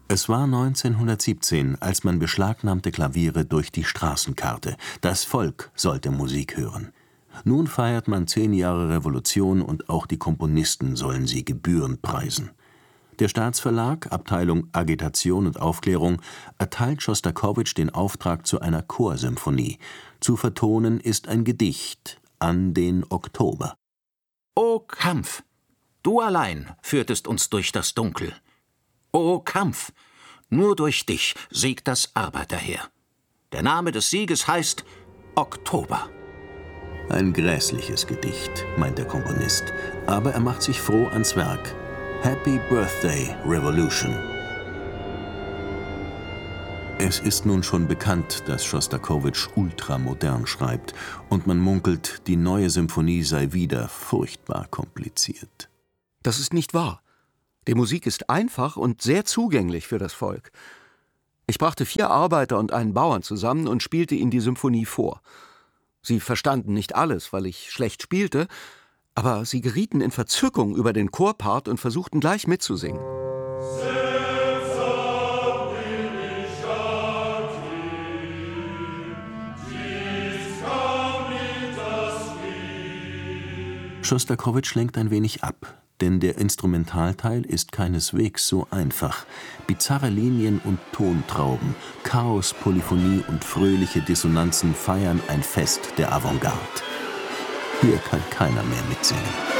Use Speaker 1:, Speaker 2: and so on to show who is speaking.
Speaker 1: Es war 1917, als man beschlagnahmte Klaviere durch die Straßen karrte. Das Volk sollte Musik hören. Nun feiert man 10 Jahre Revolution und auch die Komponisten sollen sie gebührend preisen. Der Staatsverlag, Abteilung Agitation und Aufklärung, erteilt Schostakowitsch den Auftrag zu einer Chorsymphonie. Zu vertonen ist ein Gedicht an den Oktober.
Speaker 2: O Kampf! Du allein führtest uns durch das Dunkel. O Kampf! Nur durch dich siegt das Arbeiterheer. Der Name des Sieges heißt Oktober.
Speaker 1: Ein grässliches Gedicht, meint der Komponist, aber er macht sich froh ans Werk. Happy Birthday, Revolution. Es ist nun schon bekannt, dass Schostakowitsch ultramodern schreibt und man munkelt, die neue Symphonie sei wieder furchtbar kompliziert.
Speaker 3: Das ist nicht wahr. Die Musik ist einfach und sehr zugänglich für das Volk. Ich brachte 4 Arbeiter und einen Bauern zusammen und spielte ihnen die Symphonie vor. Sie verstanden nicht alles, weil ich schlecht spielte, aber sie gerieten in Verzückung über den Chorpart und versuchten gleich mitzusingen.
Speaker 1: Schostakowitsch lenkt ein wenig ab, denn der Instrumentalteil ist keineswegs so einfach. Bizarre Linien und Tontrauben, Chaos, Polyphonie und fröhliche Dissonanzen feiern ein Fest der Avantgarde. Hier kann keiner mehr mitsingen.